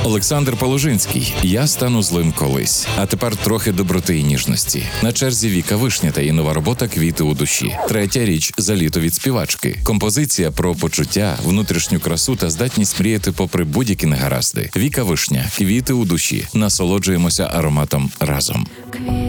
Олександр Положинський. Я стану злим колись. А тепер трохи доброти і ніжності. На черзі Віка Вишня та її нова робота «Квіти у душі». Третя річ за літо від співачки. Композиція про почуття, внутрішню красу та здатність мріяти попри будь-які негаразди. Віка Вишня. «Квіти у душі». Насолоджуємося ароматом разом.